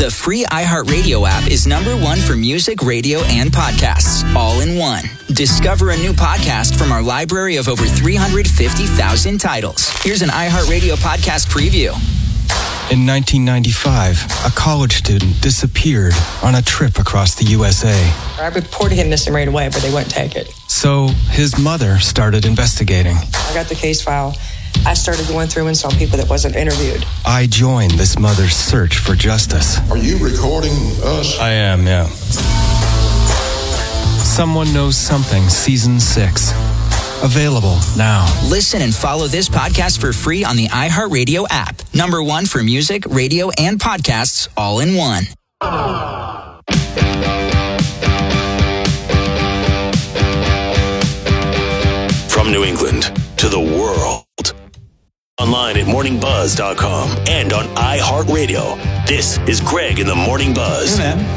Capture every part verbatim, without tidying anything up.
The free iHeartRadio app is number one for music, radio, and podcasts, all in one. Discover a new podcast from our library of over three hundred fifty thousand titles. Here's an iHeartRadio podcast preview. In nineteen ninety-five, a college student disappeared on a trip across the U S A. I reported him missing right away, but they wouldn't take it. So his mother started investigating. I got the case file. I started going through and saw people that wasn't interviewed. I joined this mother's search for justice. Are you recording us? I am, yeah. Someone Knows Something, Season six. Available now. Listen and follow this podcast for free on the iHeartRadio app. Number one for music, radio, and podcasts, all in one. From New England to the world. Online at morning buzz dot com and on iHeartRadio. This is Greg in the Morning Buzz. Hey, man.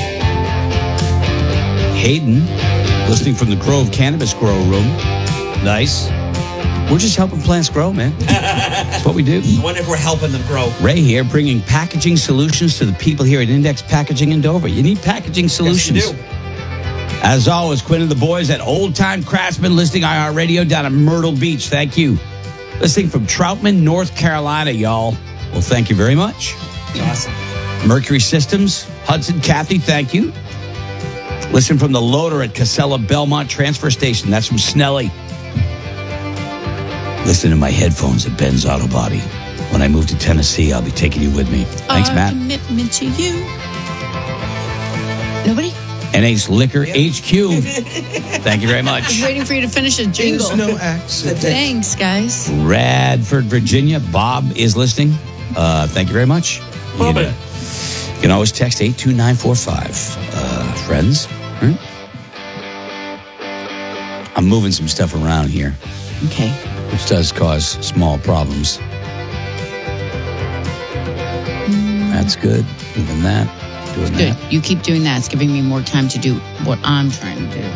Hayden, listening from the Grove Cannabis Grow Room. Nice. We're just helping plants grow, man. That's what we do. I wonder if we're helping them grow. Ray here, bringing packaging solutions to the people here at Index Packaging in Dover. You need packaging solutions. Yes, you do. As always, Quinn and the boys at Old Time Craftsman, listening iHeartRadio down at Myrtle Beach. Thank you. Listening from Troutman, North Carolina, y'all. Well, thank you very much. Awesome. Mercury Systems, Hudson, Kathy, thank you. Listen from the loader at Casella Belmont Transfer Station. That's from Snelly. Listen to my headphones at Ben's Auto Body. When I move to Tennessee, I'll be taking you with me. Thanks, Our Matt. Commitment to you. Nobody? N Ace Liquor H Q. Thank you very I was much. waiting for you to finish a jingle. There's no accident. Thanks, guys. Radford, Virginia. Bob is listening. Uh, thank you very much. You Bob. can, uh, you can always text eight two nine four five. Uh, friends. Hmm? I'm moving some stuff around here, Okay. which does cause small problems. That's good. Moving that. Doing Good. that. You keep doing that. It's giving me more time to do what I'm trying to do.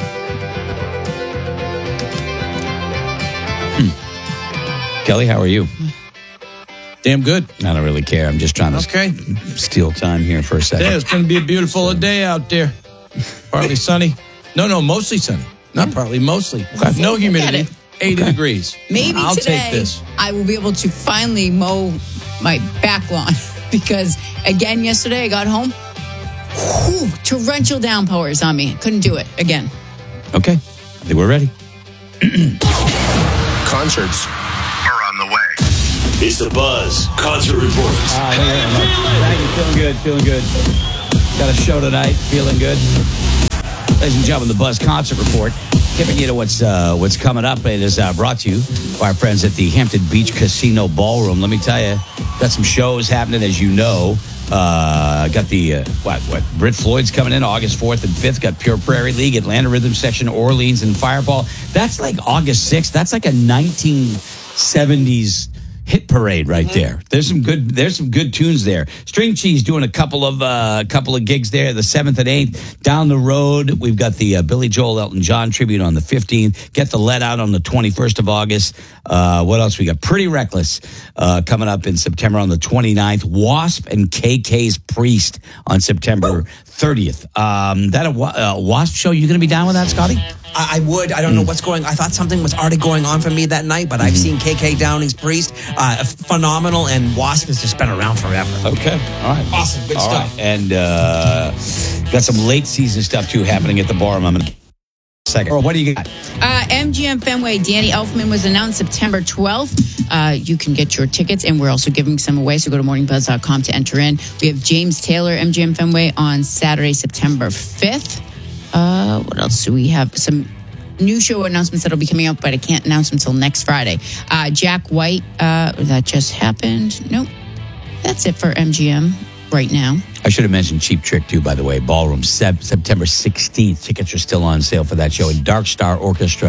Kelly, how are you? Damn good. I don't really care. I'm just trying to Okay. steal time here for a second. Yeah, it's going to be a beautiful day out there. Partly sunny. No, no, mostly sunny. Not partly, mostly. No humidity. it. eighty degrees. Maybe I'll today take this. I will be able to finally mow my back lawn because, again, yesterday I got home. Whew, torrential downpours on me. Couldn't do it again. Okay. I think we're ready. Concerts are on the way. It's the Buzz Concert Report. Ah, thank you. Feeling good. Feeling good. Got a show tonight. Feeling good. Ladies and gentlemen, the Buzz Concert Report. Giving you to what's uh, what's coming up. It is uh, brought to you by our friends at the Hampton Beach Casino Ballroom. Let me tell you, got some shows happening, as you know. Uh, got the, uh, what, what, Brit Floyd's coming in August fourth and fifth. Got Pure Prairie League, Atlanta Rhythm Section, Orleans, and Fireball. That's like August sixth. That's like a nineteen seventies hit parade right there. There's some good. There's some good tunes there. String Cheese doing a couple of uh, couple of gigs there. The seventh and eighth down the road. We've got the uh, Billy Joel Elton John tribute on the fifteenth. Get the Let Out on the twenty-first of August. Uh, what else we got? Pretty Reckless uh, coming up in September on the twenty-ninth. Wasp and K K's Priest on September thirtieth. Um, that a uh, Wasp show? You going to be down with that, Scotty? I, I would. I don't know what's going on. I thought something was already going on for me that night, but I've seen K K Downing's Priest. Uh, phenomenal, and Wasp has just been around forever. Okay. All right. Awesome. Good All stuff. right. And uh, got some late season stuff, too, happening at the bar. I'm going to... Second. Or what do you got? Uh, M G M Fenway, Danny Elfman was announced September twelfth. Uh, you can get your tickets, and we're also giving some away, so go to morning buzz dot com to enter in. We have James Taylor, M G M Fenway, on Saturday, September fifth. Uh, what else do we have? Some new show announcements that'll be coming up, but I can't announce them until next Friday. Uh, Jack White, uh, that just happened. Nope. That's it for M G M right now. I should have mentioned Cheap Trick, too, by the way. Ballroom, Sep- September sixteenth. Tickets are still on sale for that show. And Dark Star Orchestra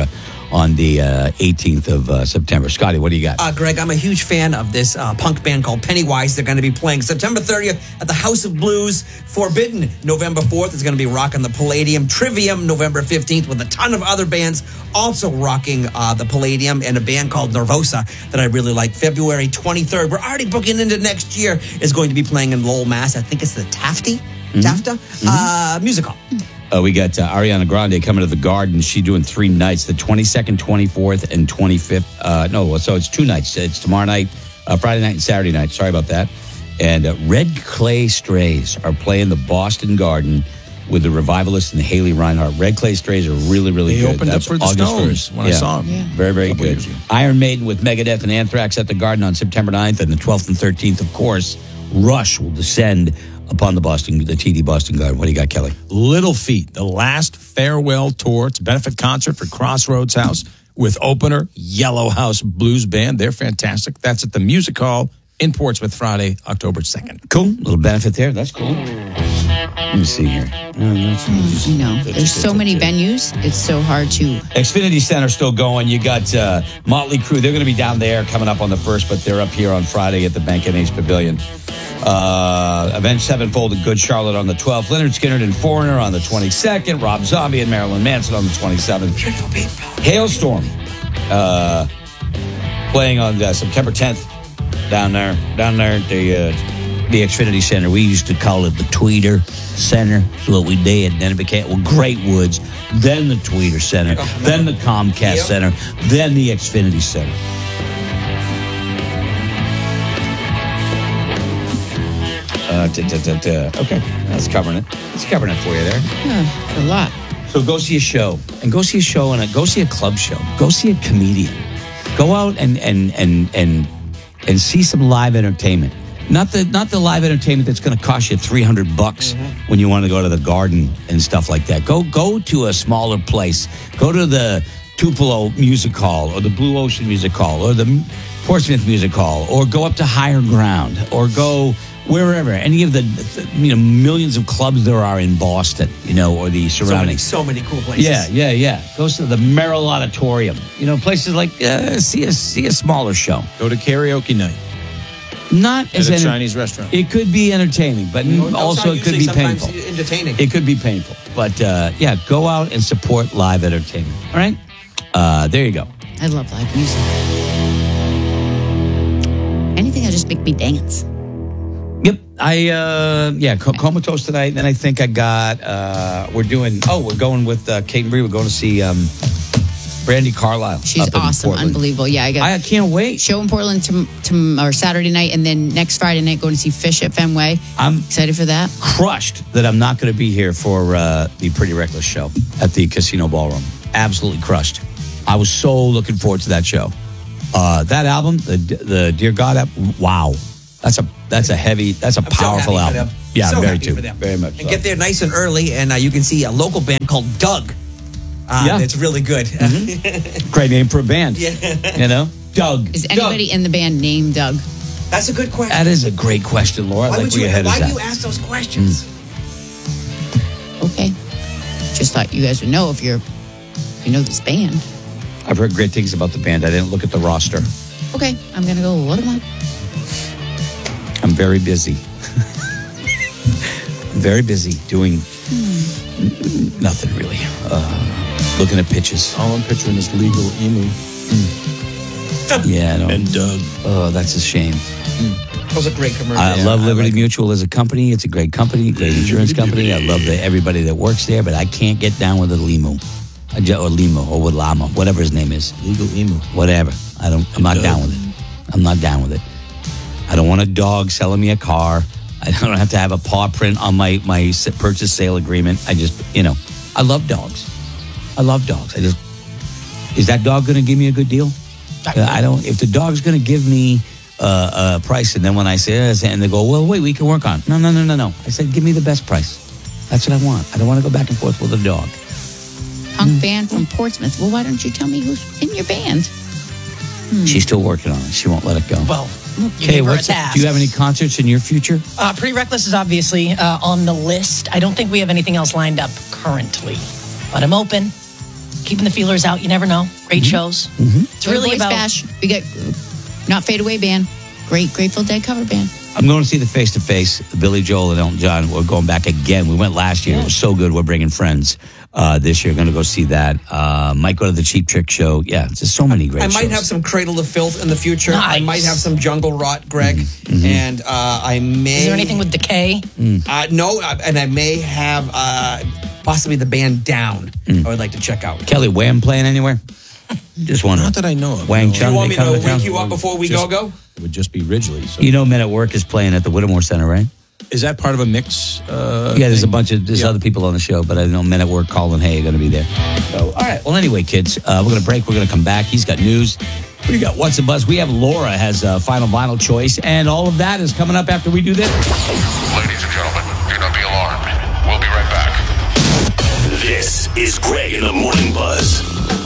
on the uh, eighteenth of uh, September. Scotty, what do you got? Uh, Greg, I'm a huge fan of this uh, punk band called Pennywise. They're going to be playing September thirtieth at the House of Blues. Forbidden, November fourth, is going to be rocking the Palladium. Trivium, November fifteenth, with a ton of other bands also rocking uh, the Palladium, and a band called Nervosa that I really like. February twenty-third, we're already booking into next year, is going to be playing in Lowell, Mass. I think it's the Tafty, mm-hmm. Tafta mm-hmm. Uh, Music Hall. Uh, we got uh, Ariana Grande coming to the Garden. She's doing three nights, the twenty-second, twenty-fourth, and twenty-fifth. Uh, no, so it's two nights. It's tomorrow night, uh, Friday night, and Saturday night. Sorry about that. And uh, Red Clay Strays are playing the Boston Garden with the Revivalists and Haley Reinhart. Red Clay Strays are really, really they good. They opened That's up for the August Stones first. when yeah. I saw them. Yeah. Very, very good. Iron Maiden with Megadeth and Anthrax at the Garden on September ninth, and the twelfth and thirteenth, of course, Rush will descend upon the Boston, the T D Boston Garden. What do you got, Kelly? Little Feat, the last farewell tour. It's a benefit concert for Crossroads House with opener Yellow House Blues Band. They're fantastic. That's at the Music Hall in Portsmouth, Friday, October second. Cool. Little benefit there. That's cool. Let me see here. Oh, that's, You know, there's so many venues. It's so hard to. Xfinity Center still going. You got uh, Motley Crue. They're going to be down there coming up on the first, but they're up here on Friday at the Bank N H Pavilion. Uh, Avenged Sevenfold and Good Charlotte on the twelfth. Leonard Skinner and Foreigner on the twenty-second. Rob Zombie and Marilyn Manson on the twenty-seventh. Hailstorm uh, playing on uh, September tenth down there. Down there at the, uh, the Xfinity Center. We used to call it the Tweeter Center. That's what we did. Then it became well, Great Woods, then the Tweeter Center, then the Comcast yep. Center, then the Xfinity Center. Uh, t- t- t- t- okay, that's covering it. That's covering it for you there. Yeah, a lot. So go see a show, and go see a show, and a, go see a club show. Go see a comedian. Go out and and and and and see some live entertainment. Not the not the live entertainment that's going to cost you three hundred bucks mm-hmm. when you want to go to the Garden and stuff like that. Go go to a smaller place. Go to the Tupelo Music Hall or the Blue Ocean Music Hall or the Portsmouth Music Hall, or go up to Higher Ground, or go wherever, any of the, you know, millions of clubs there are in Boston, you know, or the surroundings. So many, so many cool places. Yeah, yeah, yeah. Go to the Merrill Auditorium. You know, places like, uh, see a see a smaller show. Go to karaoke night. Not At as a enter- Chinese restaurant. It could be entertaining, but No, also it could be painful. Entertaining. It could be painful. But, uh, yeah, go out and support live entertainment. All right? Uh, there you go. I love live music. Anything that just make me dance. Yep. I, uh, yeah, Co- Comatose tonight. Then I think I got, uh, we're doing, oh, we're going with uh, Kate and Bree. We're going to see um, Brandy Carlisle. She's up in awesome. Portland. Unbelievable. Yeah, I got I can't wait. show in Portland to, to, or Saturday night, and then next Friday night going to see Fish at Fenway. I'm excited for that. Crushed that I'm not going to be here for uh, the Pretty Reckless show at the Casino Ballroom. Absolutely crushed. I was so looking forward to that show. Uh, that album, the the Dear God album, wow. That's a that's a heavy, that's a I'm powerful so happy album. for them. Yeah, so very happy too. for them. Very much And so. get there nice and early, and uh, you can see a local band called Doug. Uh, Yeah. It's really good. Mm-hmm. Great name for a band. Yeah. You know? Doug. Is anybody Doug. in the band named Doug? That's a good question. That is a great question, Laura. I Why like would where you, your head why is do you at. ask those questions? Okay. Just thought you guys would know if you're, if you know this band. I've heard great things about the band. I didn't look at the roster. Okay, I'm gonna go look them up. I'm very busy. very busy doing Hmm. nothing really. Uh, looking at pitches. All I'm picturing is Legal Emu. Yeah, I know. And Doug. Oh, that's a shame. That was a great commercial. I Yeah, love I Liberty like Mutual as a company. It's a great company, great insurance company. I love the, everybody that works there, but I can't get down with the Limu. I ju- Or Limo, or with Lama, whatever his name is. Legal Emu. Whatever. I don't, I'm not Doug. down with it. I'm not down with it. I don't want a dog selling me a car. I don't have to have a paw print on my, my s- purchase sale agreement. I just, you know, I love dogs. I love dogs. I just, is that dog going to give me a good deal? I don't, if the dog's going to give me uh, a price, and then when I say, uh, and they go, well, wait, we can work on it. No, no, no, no, no. I said, give me the best price. That's what I want. I don't want to go back and forth with a dog. Punk band from Portsmouth. Well, why don't you tell me who's in your band? She's still working on it. She won't let it go. Well, you Okay, gave her a what's task. do you have any concerts in your future? Uh, Pretty Reckless is obviously uh, on the list. I don't think we have anything else lined up currently, but I'm open. keeping the feelers out. You never know. Great shows. Mm-hmm. It's really Voice about Bash. We got Not Fade Away Band. Great Grateful Dead cover band. I'm going to see the Face to Face, Billy Joel and Elton John. We're going back again. We went last year. Yeah. It was so good. We're bringing friends uh, this year. Going to go see that. Uh, might go to the Cheap Trick show. Yeah, just so many great I might shows. have some Cradle of Filth in the future. Nice. I might have some Jungle Rot, Greg. Mm-hmm. And uh, I may... Is there anything with Decay? Uh, no, uh, and I may have uh, possibly the band Down Mm. I would like to check out. Kelly Wham playing anywhere? Just wondering. Not that I know of. Wang no. Chung, You want they me come to to town? wake you up before we Just- go go? It would just be Ridgely. So. You know, Men at Work is playing at the Whittemore Center, right? Is that part of a mix? Uh, Yeah, there's a thing? bunch of there's Yeah. other people on the show, but I know Men at Work, Colin Hay are going to be there. So, all right. Well, anyway, kids, uh, we're going to break. We're going to come back. He's got news. We got What's a Buzz. We have Laura has a final vinyl choice, and all of that is coming up after we do this. Ladies and gentlemen, do not be alarmed. We'll be right back. This is Greg in the Morning Buzz.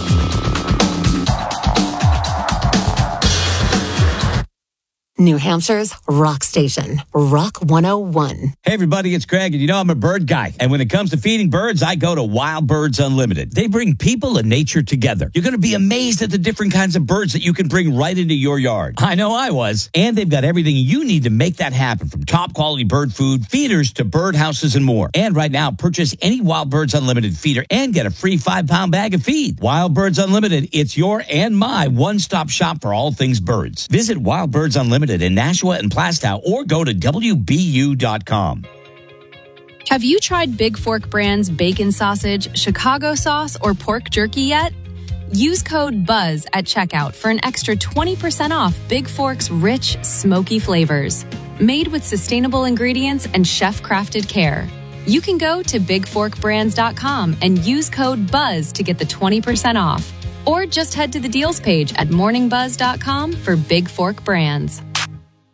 New Hampshire's rock station, Rock one oh one. Hey, everybody, it's Greg, and you know I'm a bird guy. And when it comes to feeding birds, I go to Wild Birds Unlimited. They bring people and nature together. You're going to be amazed at the different kinds of birds that you can bring right into your yard. I know I was. And they've got everything you need to make that happen, from top quality bird food, feeders to bird houses and more. And right now, purchase any Wild Birds Unlimited feeder and get a free five pound bag of feed. Wild Birds Unlimited, it's your and my one-stop shop for all things birds. Visit Wild Birds Unlimited in Nashua and Plastow, or go to W B U dot com. Have you tried Big Fork Brand's bacon sausage, Chicago sauce, or pork jerky yet? Use code BUZZ at checkout for an extra twenty percent off Big Fork's rich, smoky flavors. Made with sustainable ingredients and chef-crafted care. You can go to big fork brands dot com and use code BUZZ to get the twenty percent off. Or just head to the deals page at morning buzz dot com for Big Fork Brands.